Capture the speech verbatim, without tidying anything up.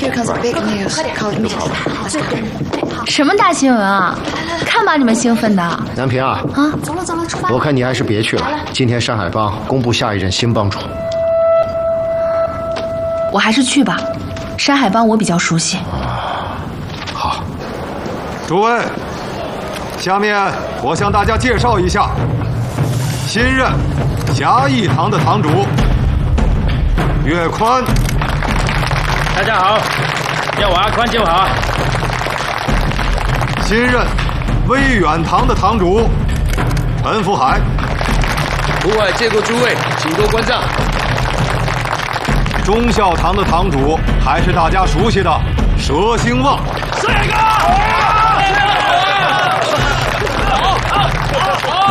什么大新闻啊？看把你们兴奋的！ 南平啊， 啊， 走了走了，出发！ 我看你还是别去了。今天山海帮公布下一任新帮主， 我还是去吧。山海帮我比较熟悉。 好， 诸位，下面我向大家介绍一下新任侠义堂的堂主岳宽。 大家好，叫我阿宽就好。 新任威远堂的堂主陈福海。 福海借过诸位，请多关照。 忠孝堂的堂主还是大家熟悉的佘兴旺。 四个。